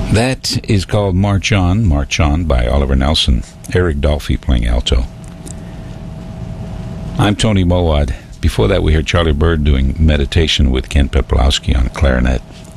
That is called March On by Oliver Nelson. Eric Dolphy playing alto. I'm Tony Mowat. Before that, we heard Charlie Bird doing Meditation with Ken Peplowski on clarinet.